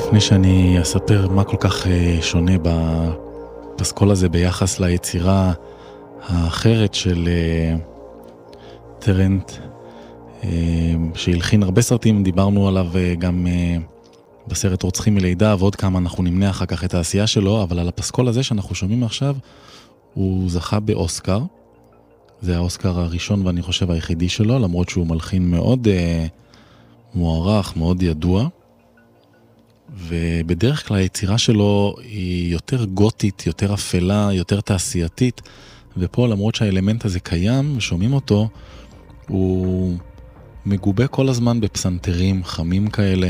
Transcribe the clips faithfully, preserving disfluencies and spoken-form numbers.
לפני שאני אספר מה כל כך שונה בפסקול הזה ביחס ליצירה האחרת של טרנט, שהלחין הרבה סרטים, דיברנו עליו גם בסרט רוצחים מלידה, ועוד כמה אנחנו נמנה אחר כך את העשייה שלו, אבל על הפסקול הזה שאנחנו שומעים עכשיו, הוא זכה באוסקר. זה האוסקר הראשון ואני חושב היחידי שלו, למרות שהוא מלחין מאוד אה, מוערך, מאוד ידוע. ובדרך כלל היצירה שלו היא יותר גותית, יותר אפלה, יותר תעשייתית, ופה למרות שהאלמנט הזה קיים, שומעים אותו, הוא מגובה כל הזמן בפסנתרים חמים כאלה,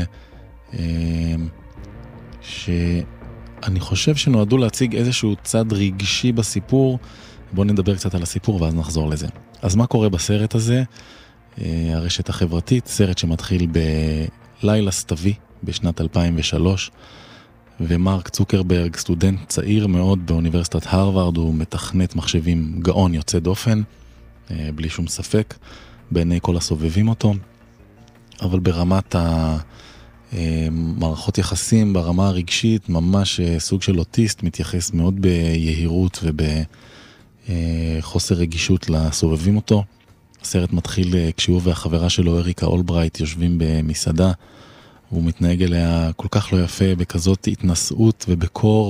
שאני חושב שנועדו להציג איזשהו צד רגשי בסיפור. בואו נדבר קצת על הסיפור ואז נחזור לזה. אז מה קורה בסרט הזה? הרשת החברתית, סרט שמתחיל בלילה סתווי בשנת אלפיים ושלוש, ומרק צוקרברג, סטודנט צעיר מאוד באוניברסיטת הרווארד, הוא מתכנת מחשבים גאון יוצא דופן, בלי שום ספק, בעיני כל הסובבים אותו, אבל ברמת המערכות יחסים, ברמה הרגשית, ממש סוג של אוטיסט, מתייחס מאוד ביהירות ובחוסר רגישות לסובבים אותו. הסרט מתחיל כשהוא והחברה שלו, אריקה אולברייט, יושבים במסעדה, הוא מתנהג אליה כל כך לא יפה, בכזאת התנסות ובקור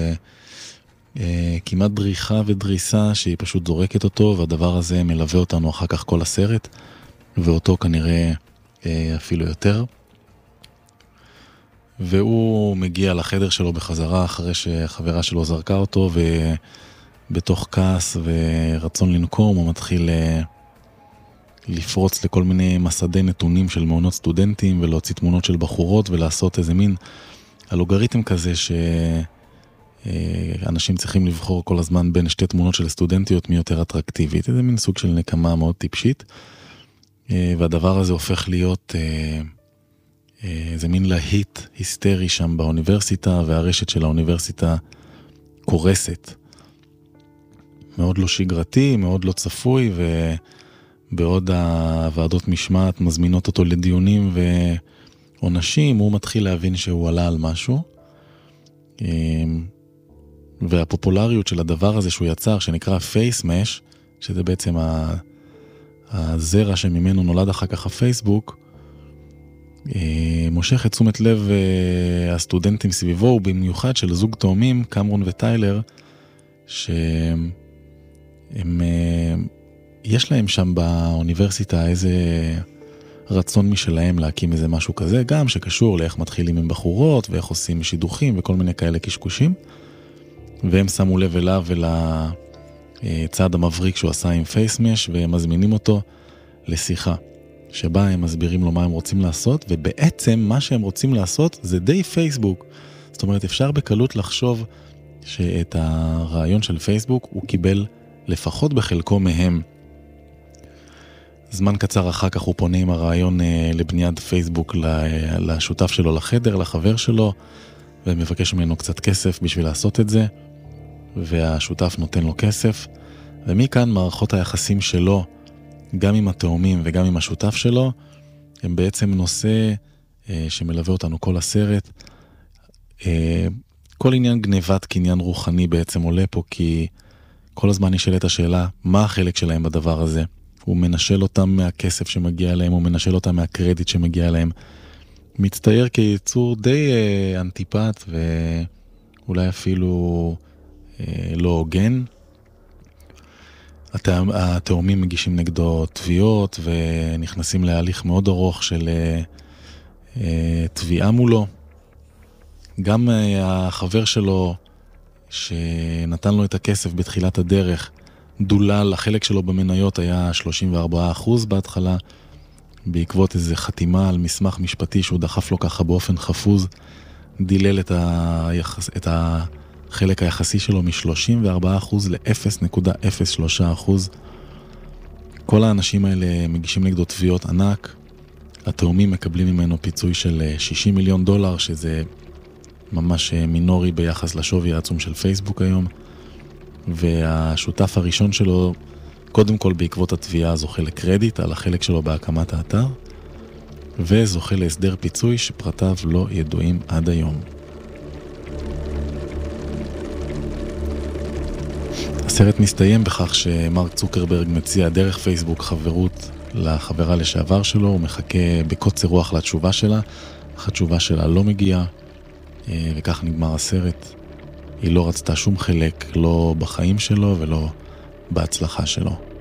ובכמעט דריכה ודריסה שהיא פשוט זורקת אותו, והדבר הזה מלווה אותנו אחר כך כל הסרט, ואותו כנראה אפילו יותר. והוא מגיע לחדר שלו בחזרה אחרי שחברה שלו זרקה אותו, ובתוך כעס ורצון לנקום הוא מתחיל לפרוץ לכל מיני מסדי נתונים של מעונות סטודנטים, ולהוציא תמונות של בחורות, ולעשות איזה מין אלגוריתם כזה שאנשים צריכים לבחור כל הזמן בין שתי תמונות של סטודנטיות מי יותר אטרקטיבית. איזה מין סוג של נקמה מאוד טיפשית. והדבר הזה הופך להיות איזה מין להיט היסטרי שם באוניברסיטה, והרשת של האוניברסיטה קורסת. מאוד לא שגרתי, מאוד לא צפוי, ו... בעוד הוועדות משמעת מזמינות אותו לדיונים ועונשים, הוא מתחיל להבין שהוא עלה על משהו. והפופולריות של הדבר הזה שהוא יצר, שנקרא פייסמש, שזה בעצם הזרע שממנו נולד אחר כך הפייסבוק, מושך את תשומת לב הסטודנטים סביבו, ובמיוחד של זוג תאומים, קמרון וטיילר, שהם... יש להם שם באוניברסיטה איזה רצון משלהם להקים איזה משהו כזה, גם שקשור לאיך מתחילים עם בחורות, ואיך עושים שידוכים וכל מיני כאלה קשקושים. והם שמו לב אליו ולצעד המבריק שהוא עשה עם פייסמש, והם מזמינים אותו לשיחה, שבה הם מסבירים לו מה הם רוצים לעשות, ובעצם מה שהם רוצים לעשות זה די פייסבוק. זאת אומרת, אפשר בקלות לחשוב שאת הרעיון של פייסבוק הוא קיבל לפחות בחלקו מהם. זמן קצר אחר כך הוא פונה עם הרעיון לבניית פייסבוק לשותף שלו לחדר, לחבר שלו, ומבקש ממנו קצת כסף בשביל לעשות את זה, והשותף נותן לו כסף, ומכאן מערכות היחסים שלו, גם עם התאומים וגם עם השותף שלו, הם בעצם נושא שמלווה אותנו כל הסרט. כל עניין גניבת קניין רוחני בעצם עולה פה, כי כל הזמן נשאלת השאלה, מה החלק שלהם בדבר הזה? הוא מנשל אותם מהכסף שמגיע להם, הוא מנשל אותם מהקרדיט שמגיע להם. מצטייר כיצור די אה, אנטיפט, ואולי אפילו אה, לא הוגן. התאומ, התאומים מגישים נגדו תביעות, ונכנסים להליך מאוד ארוך של אה, אה, תביעה מולו. גם אה, החבר שלו, שנתן לו את הכסף בתחילת הדרך, דולל, החלק שלו במניות היה שלושים וארבעה אחוז בהתחלה, בעקבות איזו חתימה על מסמך משפטי שהוא דחף לו ככה באופן חפוז, דילל את, היחס, את החלק היחסי שלו מ-שלושים וארבעה אחוז ל-אפס נקודה אפס שלוש אחוז. כל האנשים האלה מגישים נגדו תביעות ענק, התאומים מקבלים ממנו פיצוי של שישים מיליון דולר, שזה ממש מינורי ביחס לשווי העצום של פייסבוק היום, והשותף הראשון שלו, קודם כל בעקבות התביעה זוכה לקרדיט על החלק שלו בהקמת האתר, וזוכה להסדר פיצוי שפרטיו לא ידועים עד היום. הסרט מסתיים בכך שמרק צוקרברג מציע דרך פייסבוק חברות לחברה לשעבר שלו, הוא מחכה בקוצר רוח לתשובה שלה, אך התשובה שלה לא מגיעה, וכך נגמר הסרט. היא לא רצתה שום חלק, לא בחיים שלו ולא בהצלחה שלו.